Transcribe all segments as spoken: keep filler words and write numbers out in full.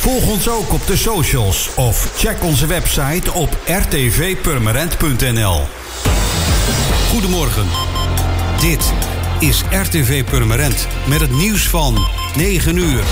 Volg ons ook op de socials of check onze website op r t v purmerend punt n l. Goedemorgen. Dit is R T V Purmerend met het nieuws van negen uur.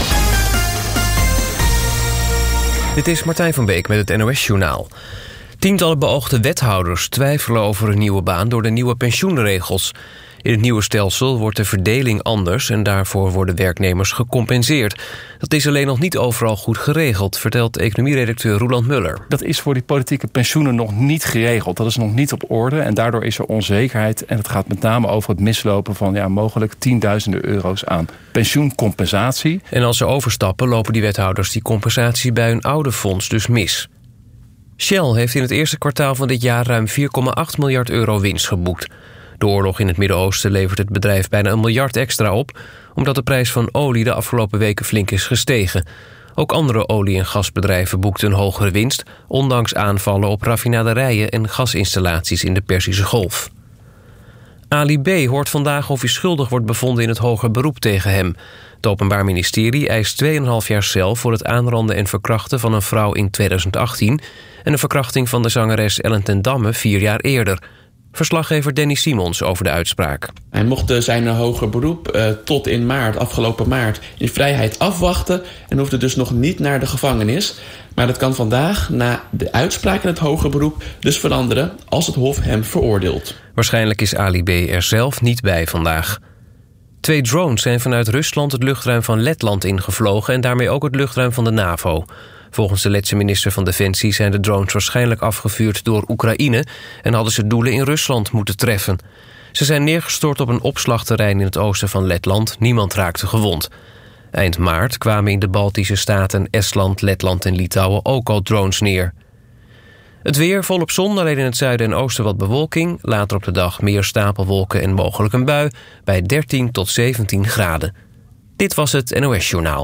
Dit is Martijn van Beek met het N O S-journaal. Tientallen beoogde wethouders twijfelen over een nieuwe baan door de nieuwe pensioenregels. In het nieuwe stelsel wordt de verdeling anders en daarvoor worden werknemers gecompenseerd. Dat is alleen nog niet overal goed geregeld, vertelt economieredacteur Roeland Muller. Dat is voor die politieke pensioenen nog niet geregeld. Dat is nog niet op orde en daardoor is er onzekerheid. En het gaat met name over het mislopen van ja, mogelijk tienduizenden euro's aan pensioencompensatie. En als ze overstappen lopen die wethouders die compensatie bij hun oude fonds dus mis. Shell heeft in het eerste kwartaal van dit jaar ruim vier komma acht miljard euro winst geboekt. De oorlog in het Midden-Oosten levert het bedrijf bijna een miljard extra op, omdat de prijs van olie de afgelopen weken flink is gestegen. Ook andere olie- en gasbedrijven boekten een hogere winst, ondanks aanvallen op raffinaderijen en gasinstallaties in de Perzische Golf. Ali B. hoort vandaag of hij schuldig wordt bevonden in het hoger beroep tegen hem. Het Openbaar Ministerie eist twee komma vijf jaar cel voor het aanranden en verkrachten van een vrouw in tweeduizend achttien... en de verkrachting van de zangeres Ellen ten Damme vier jaar eerder. Verslaggever Danny Simons over de uitspraak. Hij mocht zijn hoger beroep uh, tot in maart, afgelopen maart, in vrijheid afwachten en hoefde dus nog niet naar de gevangenis. Maar dat kan vandaag, na de uitspraak in het hoger beroep, dus veranderen als het Hof hem veroordeelt. Waarschijnlijk is Ali B. er zelf niet bij vandaag. Twee drones zijn vanuit Rusland het luchtruim van Letland ingevlogen en daarmee ook het luchtruim van de NAVO. Volgens de Letse minister van Defensie zijn de drones waarschijnlijk afgevuurd door Oekraïne en hadden ze doelen in Rusland moeten treffen. Ze zijn neergestort op een opslagterrein in het oosten van Letland. Niemand raakte gewond. Eind maart kwamen in de Baltische staten Estland, Letland en Litouwen ook al drones neer. Het weer volop zon, alleen in het zuiden en oosten wat bewolking. Later op de dag meer stapelwolken en mogelijk een bui bij dertien tot zeventien graden. Dit was het N O S-journaal.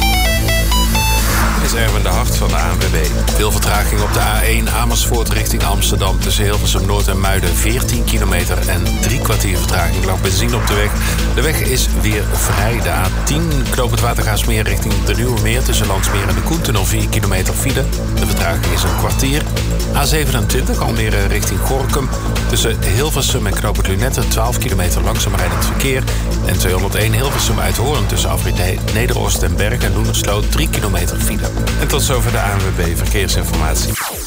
Is Erwin de Hart van de A N W B. Veel vertraging op de A één Amersfoort richting Amsterdam. Tussen Hilversum Noord en Muiden veertien kilometer en drie kwartier vertraging. Lag benzine op de weg. De weg is weer vrij. De A tien Knopend Watergaasmeer richting de Nieuwe Meer. Tussen Landsmeer en de Koentunnel vier kilometer file. De vertraging is een kwartier. A zevenentwintig Almere richting Gorinchem. Tussen Hilversum en Knopend Lunette twaalf kilometer langzaam rijdend verkeer. En tweehonderdéén Hilversum uit Hoorn tussen afrit Nederoost en Berg en Loenersloot drie kilometer file. En tot zover de A N W B Verkeersinformatie.